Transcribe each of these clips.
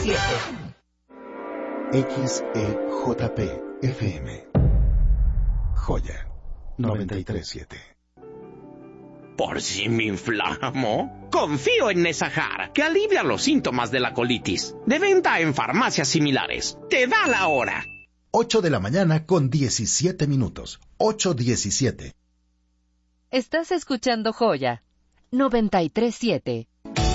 93.7. XEJP FM. Joya 93.7. ¿Por si me inflamo? Confío en Nesahar, que alivia los síntomas de la colitis. De venta en farmacias similares. Te da la hora. 8 de la mañana con 17 minutos. 8:17. Estás escuchando Joya 93.7.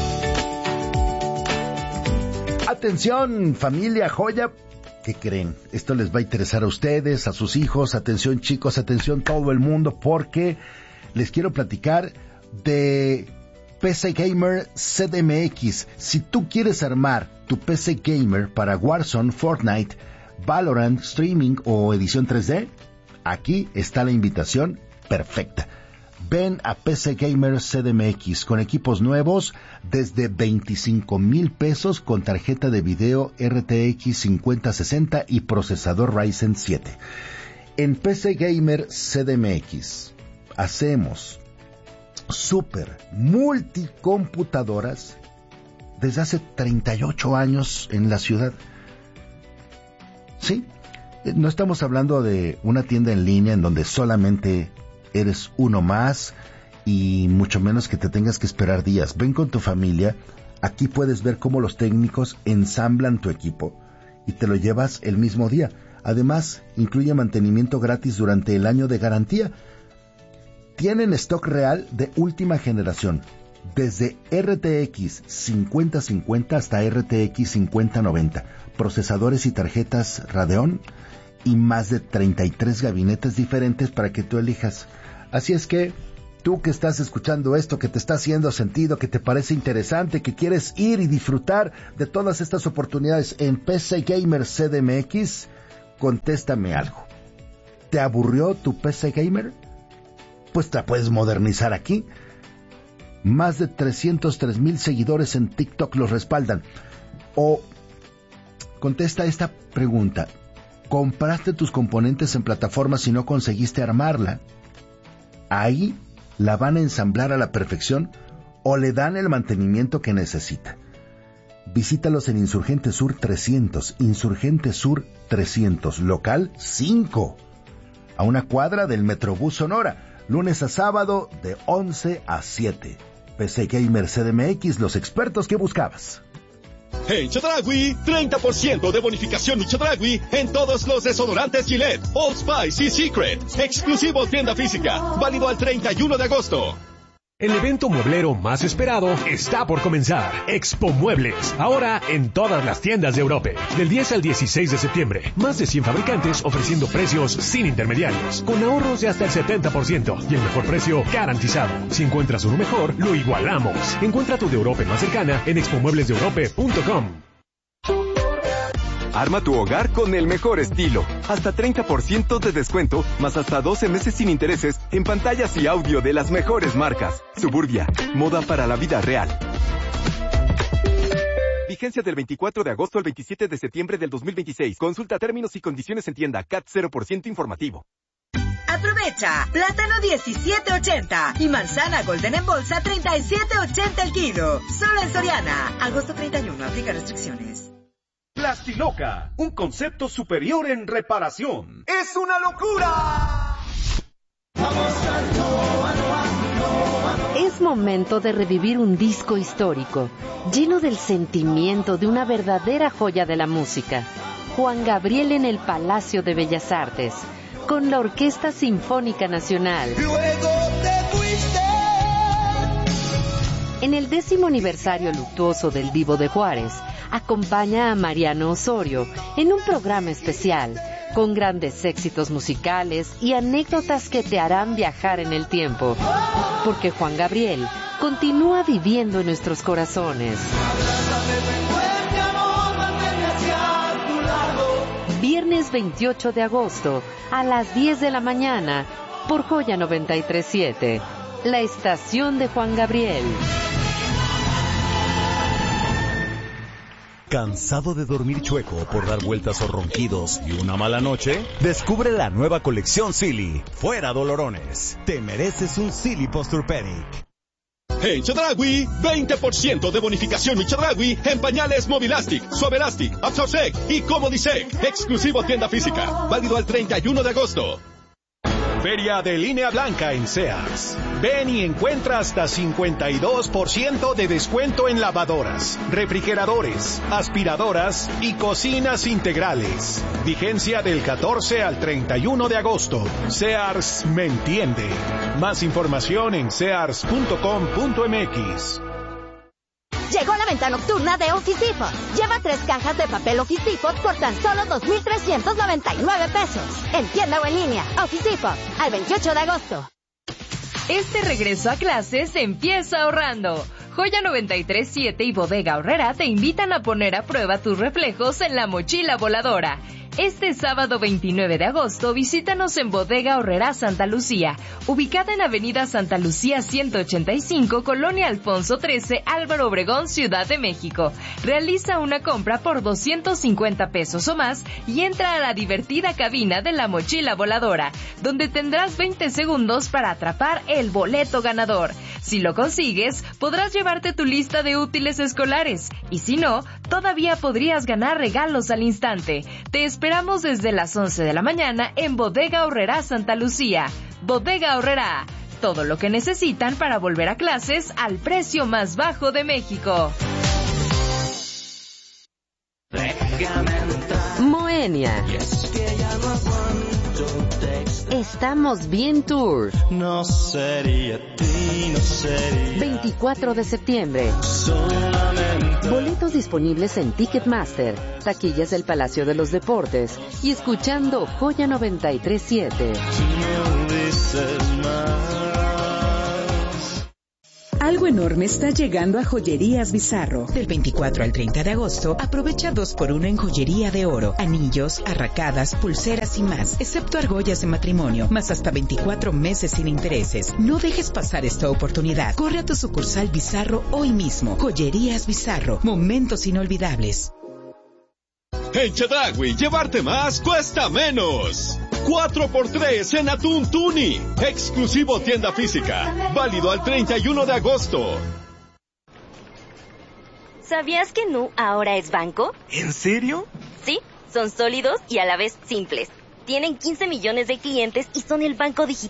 Atención, familia Joya. ¿Qué creen? Esto les va a interesar a ustedes, a sus hijos. Atención, chicos, atención todo el mundo, porque les quiero platicar de PC Gamer CDMX. Si tú quieres armar tu PC Gamer para Warzone, Fortnite, Valorant, streaming o edición 3D, aquí está la invitación perfecta. Ven a PC Gamer CDMX con equipos nuevos desde 25,000 pesos con tarjeta de video RTX 5060 y procesador Ryzen 7. En PC Gamer CDMX hacemos super multicomputadoras desde hace 38 años en la ciudad. Sí, no estamos hablando de una tienda en línea en donde solamente eres uno más y mucho menos que te tengas que esperar días. Ven con tu familia. Aquí puedes ver cómo los técnicos ensamblan tu equipo y te lo llevas el mismo día. Además, incluye mantenimiento gratis durante el año de garantía. Tienen stock real de última generación, desde RTX 5050 hasta RTX 5090, procesadores y tarjetas Radeon y más de 33 gabinetes diferentes para que tú elijas. Así es que tú que estás escuchando esto, que te está haciendo sentido, que te parece interesante, que quieres ir y disfrutar de todas estas oportunidades en PC Gamer CDMX, contéstame algo. ¿Te aburrió tu PC Gamer? Pues te puedes modernizar aquí. Más de 303,000 seguidores en TikTok los respaldan. O contesta esta pregunta. ¿Compraste tus componentes en plataformas y no conseguiste armarla? Ahí la van a ensamblar a la perfección o le dan el mantenimiento que necesita. Visítalos en Insurgente Sur 300, Insurgente Sur 300, local 5, a una cuadra del Metrobús Sonora, lunes a sábado de 11 a 7. PC Gamer CDMX, los expertos que buscabas. En Chedraui, 30% de bonificación y Chedraui en todos los desodorantes Gillette, Old Spice y Secret. Exclusivo tienda física, válido al 31 de agosto. El evento mueblero más esperado está por comenzar. Expo Muebles, ahora en todas las tiendas de Europa. Del 10 al 16 de septiembre, más de 100 fabricantes ofreciendo precios sin intermediarios, con ahorros de hasta el 70% y el mejor precio garantizado. Si encuentras uno mejor, lo igualamos. Encuentra tu de Europa más cercana en expomueblesdeeurope.com. Arma tu hogar con el mejor estilo. Hasta 30% de descuento, más hasta 12 meses sin intereses en pantallas y audio de las mejores marcas. Suburbia, moda para la vida real. Vigencia del 24 de agosto al 27 de septiembre del 2026. Consulta términos y condiciones en tienda. CAT 0% informativo. Aprovecha, plátano 17.80 y manzana golden en bolsa 37.80 el kilo. Solo en Soriana. Agosto 31, aplica restricciones. Plastiloca, un concepto superior en reparación. ¡Es una locura! Es momento de revivir un disco histórico, lleno del sentimiento de una verdadera joya de la música. Juan Gabriel en el Palacio de Bellas Artes, con la Orquesta Sinfónica Nacional. Luego te fuiste. En el 10º aniversario luctuoso del Divo de Juárez, acompaña a Mariano Osorio en un programa especial, con grandes éxitos musicales y anécdotas que te harán viajar en el tiempo. Porque Juan Gabriel continúa viviendo en nuestros corazones. Viernes 28 de agosto, a las 10 de la mañana, por Joya 93.7, la estación de Juan Gabriel. ¿Cansado de dormir chueco por dar vueltas o ronquidos y una mala noche? Descubre la nueva colección Silly. Fuera dolorones. Te mereces un Silly Posturepedic. En Chedraui, 20% de bonificación Mi Chedraui en pañales Movilastic, Suavelastic, Absorsec y Comodisec. Exclusivo tienda física. Válido al 31 de agosto. Feria de Línea Blanca en Sears. Ven y encuentra hasta 52% de descuento en lavadoras, refrigeradores, aspiradoras y cocinas integrales. Vigencia del 14 al 31 de agosto. Sears me entiende. Más información en sears.com.mx. Llegó la venta nocturna de Office Depot. Lleva 3 cajas de papel Office Depot por tan solo 2,399 pesos. En tienda o en línea. Office Depot, al 28 de agosto. Este regreso a clases empieza ahorrando. Joya 93.7 y Bodega Aurrera te invitan a poner a prueba tus reflejos en la mochila voladora. Este sábado 29 de agosto, visítanos en Bodega Aurrera Santa Lucía, ubicada en Avenida Santa Lucía 185, Colonia Alfonso 13, Álvaro Obregón, Ciudad de México. Realiza una compra por 250 pesos o más y entra a la divertida cabina de la mochila voladora, donde tendrás 20 segundos para atrapar el boleto ganador. Si lo consigues, podrás llevarte tu lista de útiles escolares, y si no, todavía podrías ganar regalos al instante. Te esperamos desde las 11 de la mañana en Bodega Aurrera Santa Lucía. Bodega Aurrera, todo lo que necesitan para volver a clases al precio más bajo de México. Moenia. Estamos bien tour. No sería ti, no sería 24 de septiembre. solamente. Boletos disponibles en Ticketmaster, taquillas del Palacio de los Deportes y escuchando Joya 93.7. No dices más. Algo enorme está llegando a Joyerías Bizarro. Del 24 al 30 de agosto, aprovecha 2x1 en joyería de oro, anillos, arracadas, pulseras y más, excepto argollas de matrimonio, más hasta 24 meses sin intereses. No dejes pasar esta oportunidad. Corre a tu sucursal Bizarro hoy mismo. Joyerías Bizarro, momentos inolvidables. En Chedraui, llevarte más cuesta menos. 4x3 en atún tuni. Exclusivo tienda física. Válido al 31 de agosto. ¿Sabías que Nu ahora es banco? ¿En serio? Sí, son sólidos y a la vez simples. Tienen 15 millones de clientes y son el banco digital